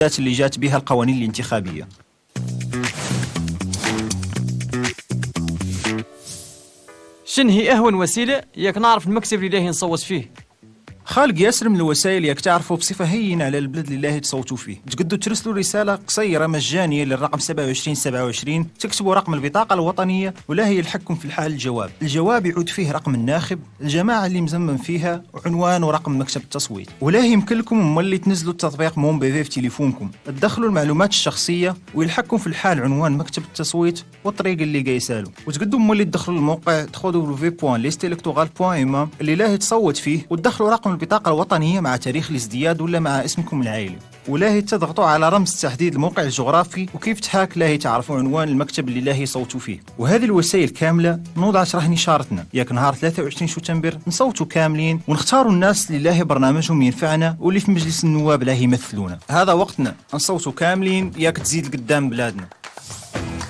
اللي جات بها القوانين الانتخابية. شن هي أهون وسيلة ياك نعرف المكتب اللي نصوت فيه؟ خالق ياسر من الوسائل ياك تعرفوا بصفة هينة على البلد اللي تصوتوا فيه. تقدروا ترسلوا رسالة قصيرة مجانية للرقم 2727، تكتبوا رقم البطاقة الوطنية ولا هي يلحقكم في الحال الجواب يعود فيه رقم الناخب، الجماعة اللي مزمم فيها، وعنوان ورقم مكتب التصويت. ولا يمكن لكم مولي تنزلوا التطبيق مون بيفي في تليفونكم، تدخلوا المعلومات الشخصية ويلحقكم في الحال عنوان مكتب التصويت والطريق اللي قايسالو. وتقدروا مولي تدخلوا الموقع www.listelectoral.ma اللي لا تصوت فيه، وتدخلوا رقم البطاقة الوطنية مع تاريخ الازدياد ولا مع اسمكم العائلي، ولا هي تضغطوا على رمز تحديد الموقع الجغرافي وكيف تحاك لا هي تعرفوا عنوان المكتب اللي لا هي صوتوا فيه. وهذه الوسائل كاملة نوضع شرح نشارتنا ياك نهار 23 شتنبر نصوتوا كاملين ونختاروا الناس اللي لا هي برنامجهم ينفعنا واللي في مجلس النواب لا هي يمثلونا. هذا وقتنا نصوتوا كاملين ياك تزيد قدام بلادنا.